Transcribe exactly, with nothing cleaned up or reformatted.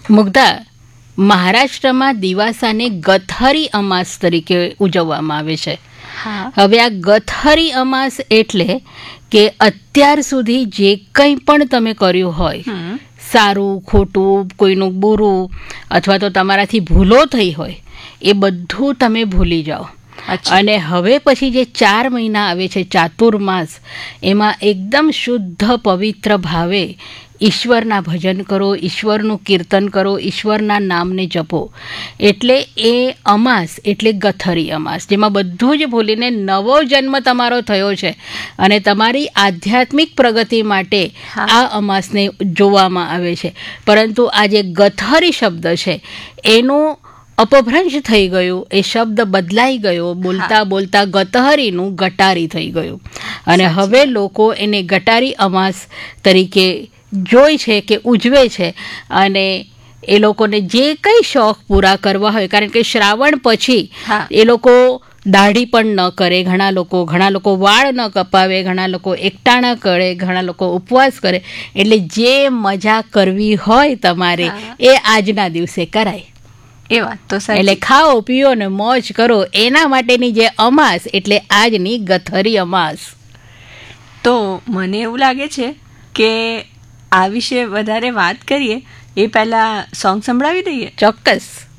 મુગ્ધા, મહારાષ્ટ્રમાં દિવાસાને ગથરી અમાસ તરીકે ઉજવવામાં આવે છે. હવે આ ગથરી અમાસ એટલે કે અત્યાર સુધી જે કંઈ પણ તમે કર્યું હોય, સારું ખોટું, કોઈનું બુરું અથવા તો તમારાથી ભૂલો થઈ હોય, એ બધું તમે ભૂલી જાઓ. અને હવે પછી જે ચાર મહિના આવે છે ચાતુર્માસ, એમાં એકદમ શુદ્ધ પવિત્ર ભાવે ઈશ્વરના ભજન કરો, ઈશ્વરનું કીર્તન કરો, ઈશ્વરના નામને જપો. એટલે એ અમાસ એટલે ગથરી અમાસ, જેમાં બધું જ ભૂલીને નવો જન્મ તમારો થયો છે અને તમારી આધ્યાત્મિક પ્રગતિ માટે આ અમાસને જોવામાં આવે છે. પરંતુ આ જે ગથરી શબ્દ છે એનું અપભ્રંશ થઈ ગયું, એ શબ્દ બદલાઈ ગયો, બોલતા બોલતા ગતહરીનું ગટારી થઈ ગયું અને હવે લોકો એને ગટારી અમાસ તરીકે જોઈ છે કે ઉજવે છે. અને એ લોકોને જે કંઈ શોખ પૂરા કરવા હોય, કારણ કે શ્રાવણ પછી એ લોકો દાઢી પણ ન કરે, ઘણા લોકો ઘણા લોકો વાળ ન કપાવે, ઘણા લોકો એકટાણા કરે, ઘણા લોકો ઉપવાસ કરે. એટલે જે મજા કરવી હોય તમારે એ આજના દિવસે કરાય. એ વાત તો સાચી. એટલે ખાઓ પીઓ ને મોજ કરો, એના માટેની જે અમાસ એટલે આજની ગથરી અમાસ. તો મને એવું લાગે છે કે આ વિશે વધારે વાત કરીએ એ પહેલાં સોંગ સંભળાવી દઈએ. ચોક્કસ.